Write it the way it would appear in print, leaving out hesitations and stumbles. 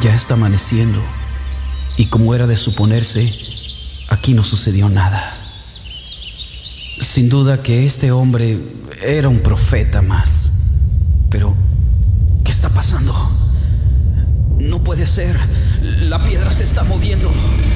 Ya está amaneciendo y, como era de suponerse, aquí no sucedió nada. Sin duda que este hombre era un profeta más. Pero, ¿qué está pasando? No puede ser. La piedra se está moviendo.